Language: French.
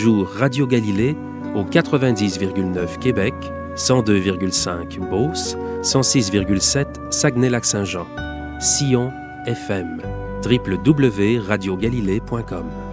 jour Radio Galilée au 90,9 Québec, 102,5 Beauce, 106,7 Saguenay-Lac-Saint-Jean. Sion FM, www.radiogalilée.com.